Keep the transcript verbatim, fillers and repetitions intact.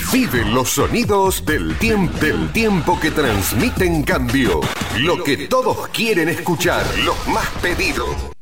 Vive los sonidos del tiempo, del tiempo que transmiten cambio. Lo que todos quieren escuchar, los más pedidos.